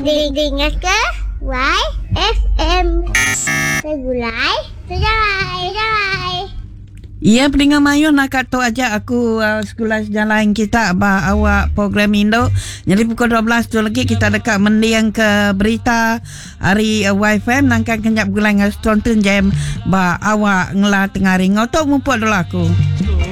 dengar ke YFM. Segulai, sejarai. Ya, pendengar Mayu nak kata aja aku sekolah sejalan kita awak program Indo. Jadi pukul 12 tu lagi kita dekat mendiang ke berita hari YFM nangkan kenyap gulang tonton jam awak ngelah tengah ring. Ngau tu mumpuk dulu aku.